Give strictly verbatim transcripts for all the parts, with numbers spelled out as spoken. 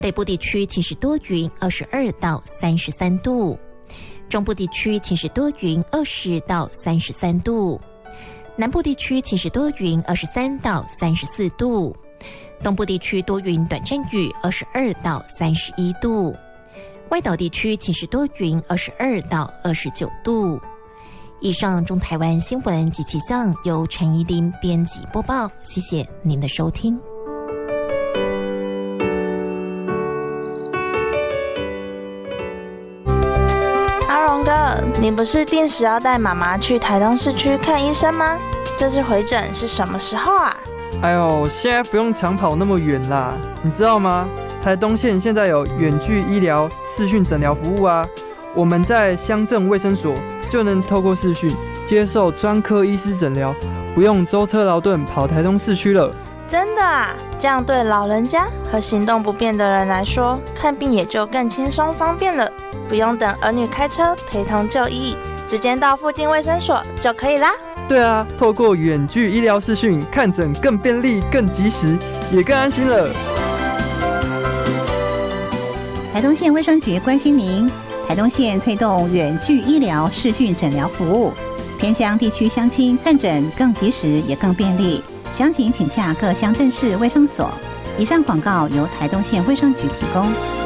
北部地区晴时多云，二十二到三十三度；中部地区晴时多云，二十到三十三度；南部地区晴时多云，二十三到三十四度；东部地区多云短暂雨，二十二到三十一度；外岛地区晴时多云，二十二到二十九度。以上中台湾新闻及气象由陈怡琳编辑播报，谢谢您的收听。 你不是定时要带妈妈去台东市区看医生吗？这次回诊是什么时候啊？ 哎呦，现在不用长跑那么远啦，你知道吗？台东县现在有远距医疗视讯诊疗服务啊，我们在乡镇卫生所就能透过视讯接受专科医师诊疗，不用舟车劳顿跑台东市区了。 真的啊？这样对老人家和行动不便的人来说，看病也就更轻松方便了，不用等儿女开车陪同就医，直接到附近卫生所就可以啦。 对啊，透过远距医疗视讯看诊更便利、更及时，也更安心了。 台东县卫生局关心您，台东县推动远距医疗视讯诊疗服务，偏乡地区乡亲看诊更及时也更便利。详情请洽各乡镇市卫生所。以上广告由台东县卫生局提供。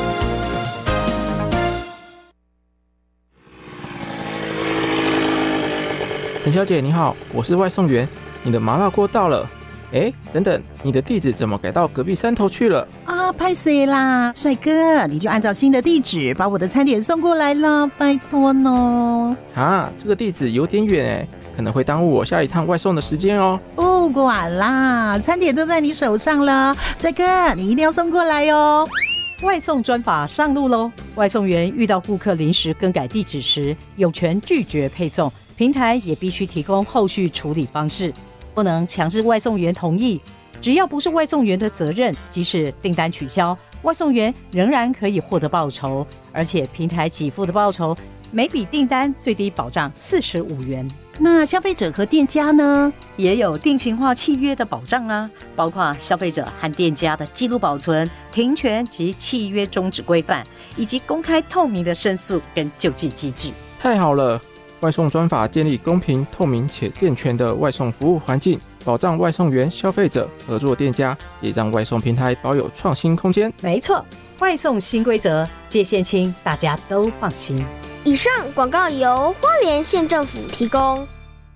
陈小姐你好，我是外送员，你的麻辣锅到了。哎，等等，你的地址怎么改到隔壁山头去了？ 啊，拍谁啦，帅哥，你就按照新的地址把我的餐点送过来啦，拜托呢。 啊，这个地址有点远哎，可能会耽误我下一趟外送的时间哦。 不管啦，餐点都在你手上了，帅哥，你一定要送过来哦。 外送专法上路喽！外送员遇到顾客临时更改地址时，有权拒绝配送，平台也必须提供后续处理方式，不能强制外送员同意。只要不是外送员的责任，即使订单取消，外送员仍然可以获得报酬，而且平台给付的报酬每笔订单最低保障四十五元。 那消费者和店家呢， 也有定型化契约的保障啊，包括消费者和店家的记录保存、停权及契约终止规范，以及公开透明的申诉跟救济机制。 太好了！外送专法建立公平、透明且健全的外送服务环境，保障外送员、消费者、合作店家，也让外送平台保有创新空间。 没错，外送新规则界限清，大家都放心。 以上广告由花莲县政府提供。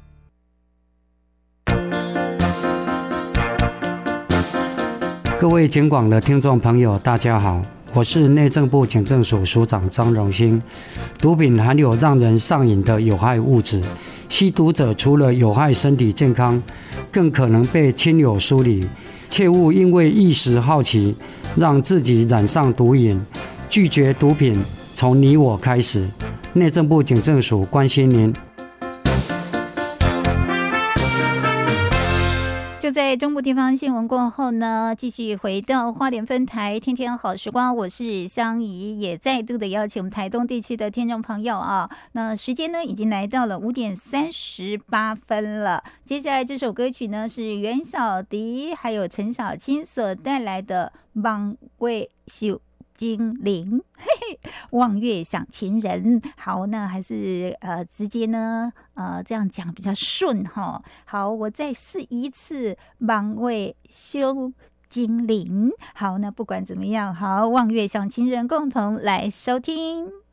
各位警广的听众朋友，大家好，我是内政部警政署署长张荣兴。毒品含有让人上瘾的有害物质，吸毒者除了有害身体健康，更可能被亲友疏离。切勿因为一时好奇，让自己染上毒瘾。拒绝毒品，从你我开始。内政部警政署关心您。 就在中部地方新闻过后呢，继续回到花莲分台天天好时光，我是香怡，也再度的邀请我们台东地区的听众朋友啊。那时间呢已经来到了五点三十八分了。接下来这首歌曲呢是袁小迪还有陈小青所带来的《望月秀精灵》，嘿嘿，望月想情人。好，那还是呃直接呢呃这样讲比较顺哈。好，我再试一次，望月修精灵。好，那不管怎么样，好，望月想情人共同来收听。